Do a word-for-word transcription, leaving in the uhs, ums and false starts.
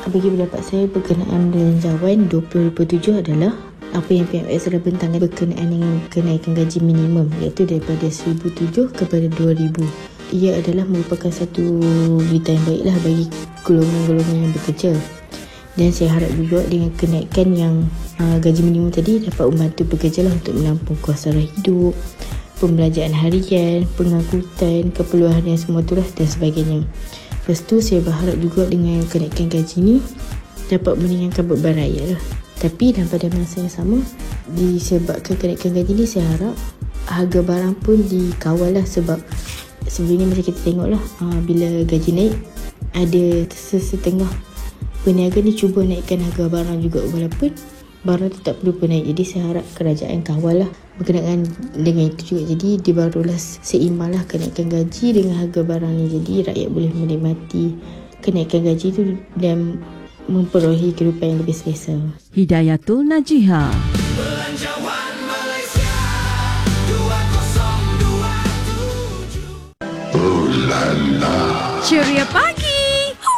Bagi pendapat saya berkenaan belanjawan dua ribu dua puluh tujuh adalah apa yang P M S telah bentangkan berkenaan dengan kenaikan gaji minimum, iaitu daripada seribu tujuh kepada dua ribu. Ia adalah merupakan satu berita yang baiklah bagi golongan-golongan yang bekerja. Dan saya harap juga dengan kenaikan yang uh, gaji minimum tadi dapat membantu pekerja lah untuk menampung kos sara hidup, pembelanjaan harian, pengangkutan, keperluan harian semua itulah dan sebagainya. Lepas tu saya berharap juga dengan kenaikan gaji ni dapat meringankan beban rakyat lah. Tapi dalam pada masa yang sama, disebabkan kenaikan gaji ni, saya harap harga barang pun dikawal lah. Sebab sebelum ni macam kita tengok lah, uh, bila gaji naik, ada sesetengah peniaga ni cuba naikkan harga barang juga walaupun barang tu tak perlu pun naik. Jadi saya harap kerajaan kawal lah berkenaan dengan itu juga. Jadi dia barulah seimbang lah kenaikan gaji dengan harga barang ni. Jadi rakyat boleh menikmati kenaikan gaji tu dan memperolehi kehidupan yang lebih selesa. Hidayatul Najiha. Belanjawan Malaysia dua kosong dua tujuh. Ceria pagi.